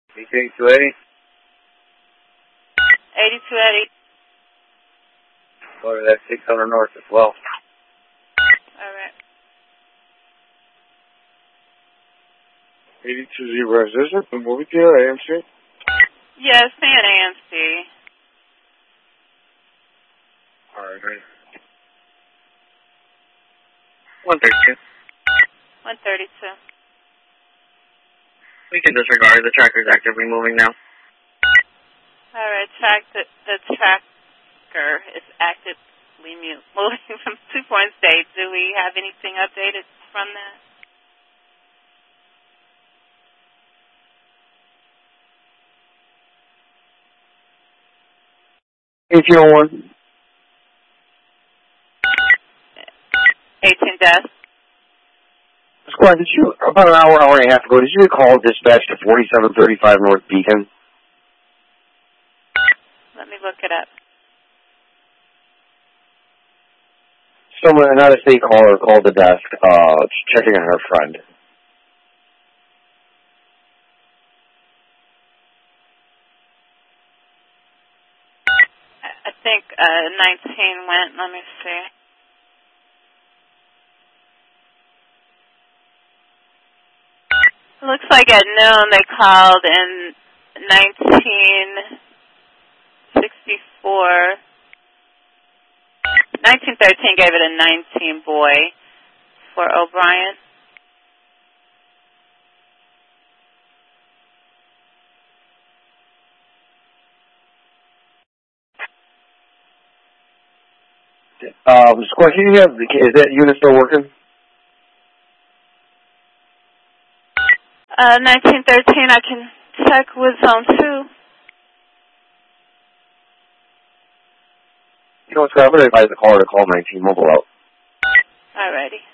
8280. 8280. Go to that 600 north as well. All right. 820, is this the movie theater, AMC? Yes, stay at AMC. All right, great. 132. 132. We can disregard. The tracker's actively moving now. All right, the tracker is actively moving from 2 Point State. Do we have anything updated from that? H-1. 18 deaths. Squad, did you, about an hour and a half ago, did you call dispatch to 4735 North Beacon? Let me look it up. Someone, an out-of-state caller, called the desk, checking on her friend. I think 19 went. Let me see. It looks like at noon they called in 1964. 1913 gave it a 19 boy for O'Brien. Squad, is that unit still working? 1913, I can check with Zone 2. You know what's going on? I'm going to advise the caller to call 19 Mobile out. Alrighty.